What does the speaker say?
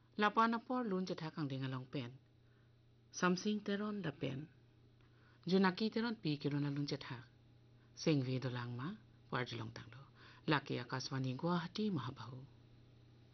Lapanapor lun cethak ang ding along pen. Samsing teron da pen. Junaki teron pi kilo na lun cethak. Sing vi do lang ma, war jilong tanglo. Laki Akaswani Guwahati Mahabahu.